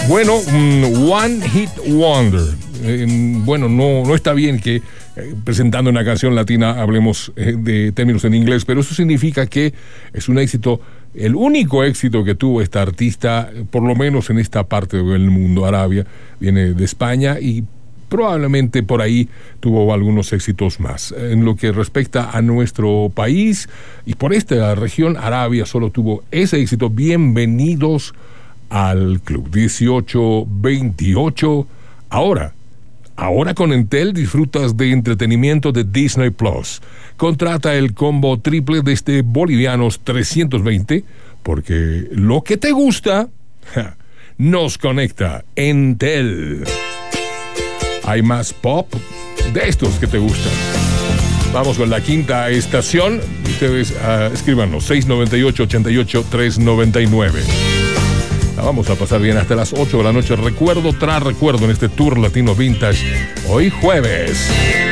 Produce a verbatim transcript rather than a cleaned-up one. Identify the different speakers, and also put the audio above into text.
Speaker 1: Bueno, um, One Hit Wonder. Eh, bueno, no, no está bien que eh, presentando una canción latina hablemos eh, de términos en inglés, pero eso significa que es un éxito, el único éxito que tuvo esta artista, por lo menos en esta parte del mundo. Arabia viene de España y probablemente por ahí tuvo algunos éxitos más. En lo que respecta a nuestro país y por esta región, Arabia solo tuvo ese éxito. Bienvenidos al club. Dieciocho veintiocho. Ahora, ahora con Entel disfrutas de entretenimiento de Disney Plus. Contrata el combo triple desde bolivianos trescientos veinte, porque lo que te gusta ja, nos conecta. Entel. Hay más pop de estos que te gustan. Vamos con la quinta estación. Ustedes uh, escríbanos seis nueve ocho, ocho ocho, tres nueve nueve. La vamos a pasar bien hasta las ocho de la noche. Recuerdo tras recuerdo en este Tour Latino Vintage. Hoy jueves.